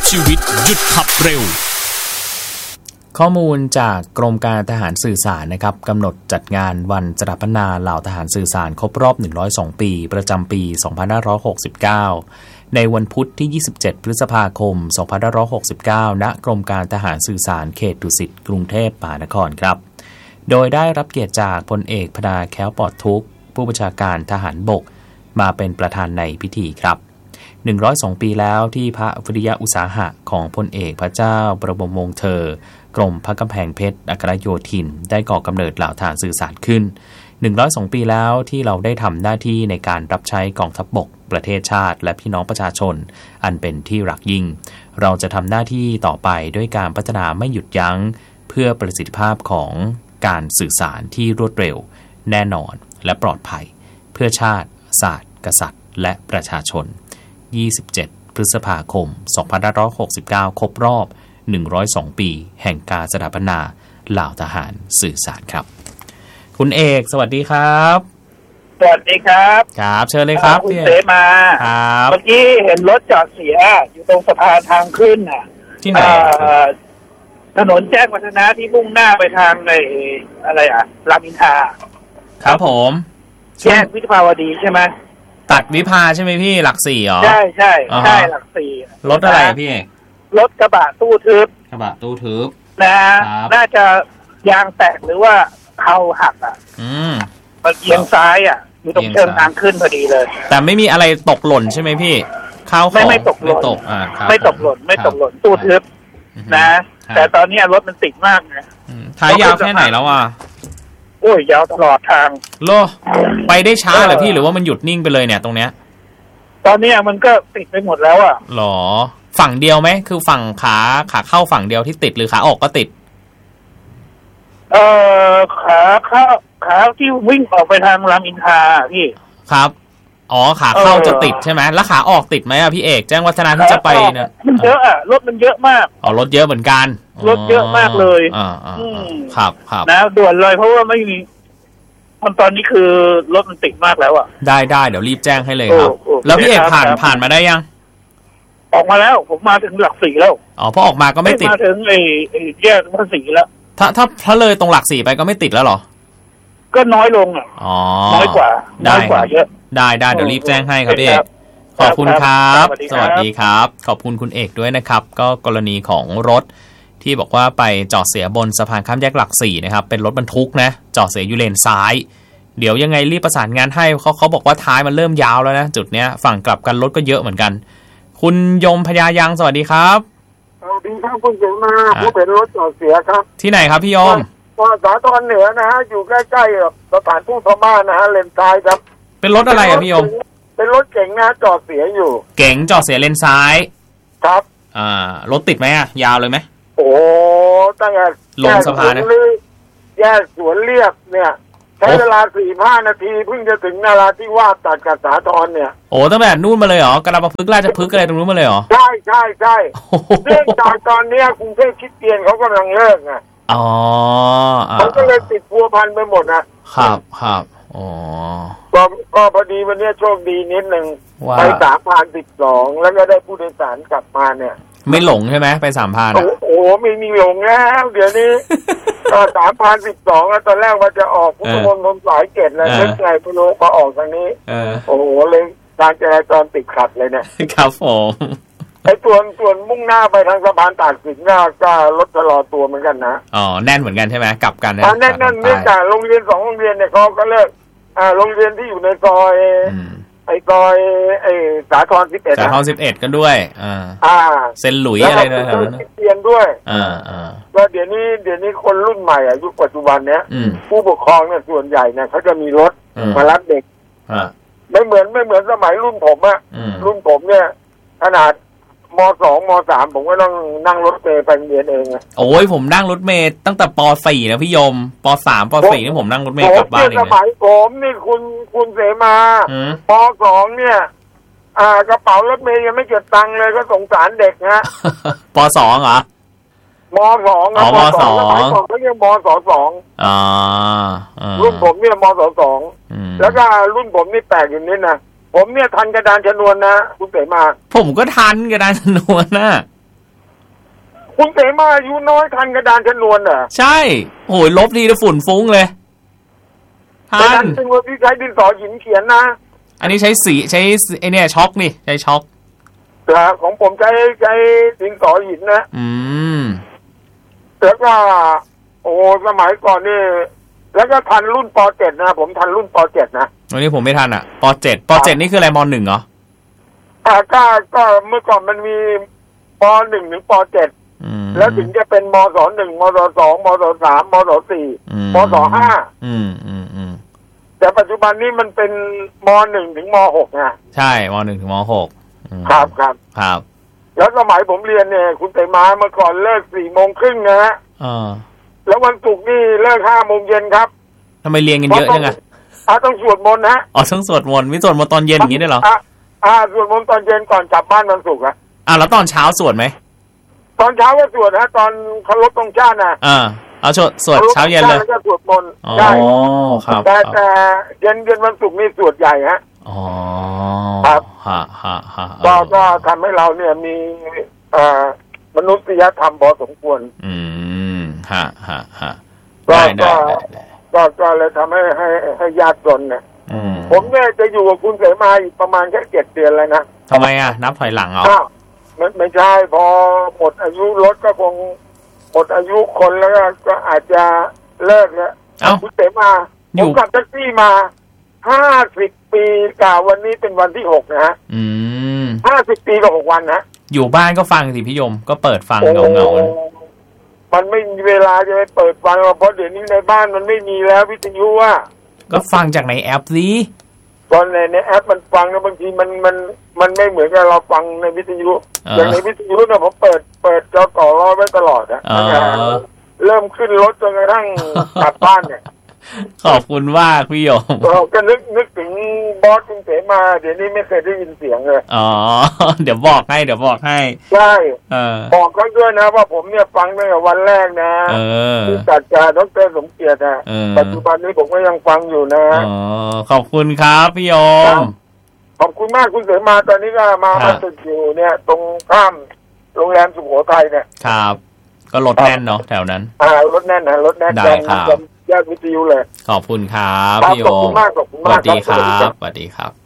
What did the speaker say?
ชีวิตหยุดขับเร็วข้อมูลจากกรมการทหารสื่อสารนะครับกำหนดจัดงานวันสถาปนาเหล่าทหารสื่อสารครบรอบ102ปีประจำปี2569ในวันพุธที่27พฤษภาคม2569ณกรมการทหารสื่อสารเขตดุสิตกรุงเทพมหานครครับโดยได้รับเกียรติจากพลเอกพนาแค้วปลอดทุกข์ผู้บัญชาการทหารบกมาเป็นประธานในพิธีครับ102ปีแล้วที่พระวิริยะอุตสาหะของพลเอกพระเจ้าบรมวงศ์เธอกรมพระกำแพงเพชรอัครโยธินได้ก่อกำเนิดเหล่าทหารสื่อสารขึ้น102ปีแล้วที่เราได้ทำหน้าที่ในการรับใช้กองทัพบกประเทศชาติและพี่น้องประชาชนอันเป็นที่รักยิ่งเราจะทำหน้าที่ต่อไปด้วยการพัฒนาไม่หยุดยั้งเพื่อประสิทธิภาพของการสื่อสารที่รวดเร็วแน่นอนและปลอดภัยเพื่อชาติศาสตร์กษัตริย์และประชาชน27พฤษภาคม2569ครบรอบ102ปีแห่งการสถาปนาเหล่าทหารสื่อสารครับคุณเอกสวัสดีครับสวัสดีครับครับเชิญเลยครับคุณเสมาครับเมื่อกี้เห็นรถจอดเสียอยู่ตรงสะพานทางขึ้นน่ะที่ไหนถนนแจ้งวัฒนะที่มุ่งหน้าไปทางอะไรรามอินทราครับผมแยกวิภาวดีใช่ไหมตัดวิภาใช่ไหมพี่หลัก4เหรอใช่ใช่หลัก4 รถอะไรพี่เอกรถกระบะตู้ทึบนะน่าจะยางแตกหรือว่าเข่าหักมันเอียงซ้ายอยู่ตรงเชิงทางขึ้นพอดีเลยแต่ไม่มีอะไรตกหล่นใช่ไหมพี่ข้าวของไม่ตกหล่นไม่ตกหล่นตู้ทึบนะแต่ตอนนี้รถมันติดมากนะท้ายยาวแค่ไหนแล้วโอ้ยยาวตลอดทางโลไปได้ช้าเหรอพี่หรือว่ามันหยุดนิ่งไปเลยเนี่ยตรงเนี้ยตอนนี้มันก็ติดไปหมดแล้วหรอฝั่งเดียวไหมคือฝั่งขาเข้าฝั่งเดียวที่ติดหรือขาออกก็ติดขาที่วิ่งออกไปทางรามอินทราพี่ครับอ๋อขาเข้าจะติดใช่ไหมแล้วขาออกติดไหมพี่เอกแจ้งวัฒนะที่จะไปเนี่ยมันเยอะรถมันเยอะมากรถเยอะเหมือนกันรถเยอะมากเลยครับนะด่วนเลยเพราะว่าไม่มีตอนนี้คือรถมันติดมากแล้วได้เดี๋ยวรีบแจ้งให้เลยครับแล้วพี่เอกผ่านมาได้ยังออกมาแล้วผมมาถึงหลัก4แล้วพอออกมาก็ไม่ติดมาถึงไอ้แยกภาษีแล้วถ้าเลยตรงหลัก4ไปก็ไม่ติดแล้วหรอก็น้อยลงน้อยกว่าเยอะได้เดี๋ยวรีบแจ้งให้ครับพี่เอกขอบคุณครับสวัสดีครับขอบคุณคุณเอกด้วยนะครับก็กรณีของรถที่บอกว่าไปจอดเสียบนสะพานข้ามแยกหลัก4นะครับเป็นรถบรรทุกนะจอดเสียอยู่เลนซ้ายเดี๋ยวยังไงรีบประสานงานให้เขาบอกว่าท้ายมันเริ่มยาวแล้วนะจุดเนี้ยฝั่งกลับกันรถก็เยอะเหมือนกันคุณยมพญายังสวัสดีครับสวัสดีครับคุณเสมาผู้เป็นรถจอดเสียครับที่ไหนครับพี่ยมสาทรเหนือนะฮะอยู่ใกล้ๆกับสถานทูตพม่านะฮะเลนซ้ายครับเป็นรถอะไรพี่ยมเป็นรถเก๋งนะจอดเสียอยู่เก๋งจอดเสียเลนซ้ายครับรถติดไหมยาวเลยไหมโอ้ตั้งแต่ลงสะพานแยกสวนเรียบเนี่ยใช้เวลา 4-5 นาทีเพิ่งจะถึงนราธิวาสตัดกับสาทรเนี่ยโอ้ตั้งแต่นู่นมาเลยเหรอกระบะพึกราชพฤกษ์อะไรตรงนู้นมาเลยเหรอใช่เรื่องจากตอนนี้กรุงเทพคริสเตียนเขากำลังเลิกมันก็เลยติดพัวพันไปหมดครับก็พอดีวันนี้โชคดีนิดนึงไป3,012แล้วก็ได้ผู้โดยสารกลับมาเนี่ยไม่หลงใช่ไหมไป3,000 โอ้ไม่มีหลงแล้วเดี๋ยวนี้ก็3,012แล้วตอนแรกว่าจะออกพุทธมณฑลสาย7แล้วนึกไงพโลมาออกทางนี้โอ้โหเลยการจราจรติดขัดเลยเนี่ยครับผมไอ้ส่วนมุ่งหน้าไปทางสะพานตากสินก็รถชะลอตัวเหมือนกันนะแน่นเหมือนกันใช่ไหมกลับกันนะแน่นเนื่องจากโรงเรียน2โรงเรียนเนี่ยเขาก็เลิกโรงเรียนที่อยู่ในซอยซอยสาทร 11กันด้วยเซนหลุยอะไรนะแถวนั้นเรียนด้วยก็เดี๋ยวนี้คนรุ่นใหม่ยุคปัจจุบันเนี้ยผู้ปกครองเนี่ยส่วนใหญ่เนี่ยเขาจะมีรถมารับเด็กไม่เหมือนสมัยรุ่นผมรุ่นผมเนี่ยขนาดม.2 ม.3 ผมก็ต้องนั่งรถเมล์ไปเรียนเองโอ้ยผมนั่งรถเมล์ตั้งแต่ป.4 นะพี่ยมป.3 ป.4 นี่ผมนั่งรถเมล์กลับบ้านเองสมัยผมนี่คุณเสมาป.2 เนี่ยกระเป๋ารถเมล์ยังไม่เก็บตังค์เลยก็สงสารเด็กฮะป.2 เหรอม.2 นะม.2 เขาเรียกม.2 รุ่นผมเนี่ยม.2 แล้วก็รุ่นผมนี่แปลกอย่างนี้นะ ผมเนี่ยทันกระดานชนวนนะคุณเสมาผมก็ทันกระดานชนวนนะคุณเสมาอายุน้อยทันกระดานชนวนเหรอใช่โอ้ยลบทีฝุ่นฟุ้งเลยทันเป็นว่าพี่ใช้ดินสอหินเขียนนะอันนี้ใช้สีใช้ไอเนี่ยช็อกนี่ใช้ช็อกของผมใช้ดินสอหินนะแล้วก็โอ้สมัยก่อนนี่แล้วก็ทันรุ่นป.7 นะผมทันรุ่นป.7 นะวันนี้ผมไม่ทันอ่ะป.7 ป.7 นี่คืออะไรม.1 เหรอก็เมื่อก่อนมันมีป.1 ถึงป.7 แล้วถึงจะเป็นมศ.1 มศ.2 มศ.3 มศ.4 มศ.5แต่ปัจจุบันนี้มันเป็นม.1 ถึงม.6 นะใช่ม.1 ถึงม .6 ครับแล้วสมัยผมเรียนเนี่ยคุณเตมาเมื่อก่อนเลิก 4:30 น.นะฮะแล้ววันศุกร์นี่เลิก 5:00 น.ครับทำไมเรียนกันเยอะจังอ่ะต้องสวดมนต์นะต้องสวดมนต์มีสวดมนต์ตอนเย็นอย่างนี้ได้เหรอสวดมนต์ตอนเย็นก่อนกลับบ้านวันศุกร์แล้วตอนเช้าสวดไหมตอนเช้าก็สวดฮะตอนเคารพธงชาตินะเอาสวดเช้าเย็นเลยแล้วก็สวดมนต์ใช่ครับแต่เย็นวันศุกร์นี่สวดใหญ่ฮะครับก็ทำให้เราเนี่ยมีมนุษยธรรมพอสมควรก็เลยทำให้ญาติจนเนี่ยผมเนี่ยจะอยู่กับคุณเสมาอีกประมาณแค่7 เดือนแล้วนะทำไมนับถอยหลังเหรอไม่ใช่พอหมดอายุรถก็คงหมดอายุคนแล้วก็อาจจะเลิกแล้วคุณเสมาผมขับแท็กซี่มา50 ปีกว่าวันนี้เป็นวันที่6นะฮะ50 ปีกับ6 วันนะอยู่บ้านก็ฟังสิพี่ยมก็เปิดฟังเงามันไม่มีเวลาจะไปเปิดฟังเพราะเดี๋ยวนี้ในบ้านมันไม่มีแล้ววิทยุก็ฟังจากในแอปสิตอนในแอปมันฟังนะบางทีมันไม่เหมือนกับเราฟังในวิทยุอย่างในวิทยุเนี่ยผมเปิดจอต่อรอไว้ตลอดเริ่มขึ้นรถจนกระทั่งกลับบ้านเนี่ยขอบคุณมากพี่ยมก็นึกถึงบอสคุณเสมาเดี๋ยวนี้ไม่เคยได้ยินเสียงเลยเดี๋ยวบอกให้ใช่บอกเขาด้วยนะว่าผมเนี่ยฟังตั้งแต่วันแรกนะที่จัดการดร.สมเกียรติปัจจุบันนี้ผมก็ยังฟังอยู่นะขอบคุณครับพี่ยมขอบคุณมากคุณเสมาตอนนี้ก็มาตึกอยู่เนี่ยตรงข้ามโรงแรมสุโขทัยเนี่ยครับก็รถแน่นเนาะแถวนั้นรถแน่นรถแน่นได้ครับแยกวิทยุเลยขอบคุณครับพี่โยมขอบคุณมากสวัสดีครับสวัสดีครับ